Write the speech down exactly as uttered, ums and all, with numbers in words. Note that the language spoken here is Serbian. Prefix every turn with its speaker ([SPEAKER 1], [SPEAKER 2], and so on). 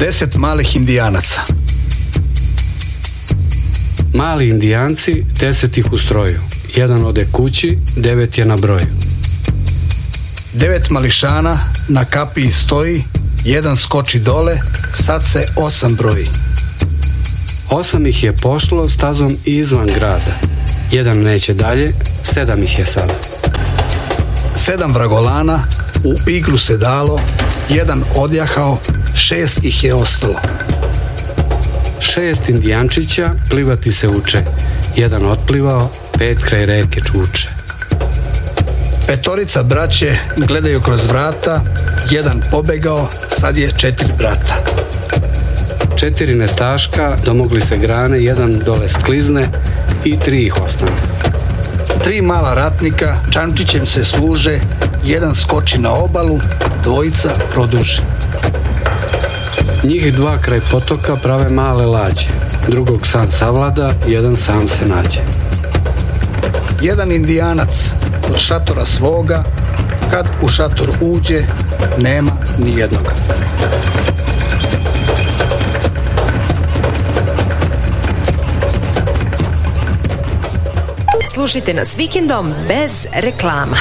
[SPEAKER 1] Deset malih indijanaca.
[SPEAKER 2] Mali indijanci, deset ih u stroju. Jedan ode kući, devet je na broju.
[SPEAKER 1] Devet mališana na kapiji stoji, jedan skoči dole, sad se osam broji.
[SPEAKER 2] Osam ih je pošlo stazom izvan grada. Jedan neće dalje, sedam ih je sada.
[SPEAKER 1] Sedam vragolana, u igru se dalo, jedan odjahao, šest ih je ostalo.
[SPEAKER 2] Šest indijančića plivati se uče. Jedan otplivao, pet kraj reke čuče.
[SPEAKER 1] Petorica braće gledaju kroz vrata, jedan pobegao, sad je četiri brata.
[SPEAKER 2] Četiri nestaška domogli se grane, jedan dole sklizne i tri ih ostane.
[SPEAKER 1] Tri mala ratnika čamčićem se služe, jedan skoči na obalu, dvojica produže.
[SPEAKER 2] Njih dva kraj potoka prave male lađe, drugog sam savlada, jedan sam se nađe.
[SPEAKER 1] Jedan indijanac od šatora svoga, kad u šator uđe, nema ni jednoga.
[SPEAKER 3] Slušajte nas vikendom bez reklama.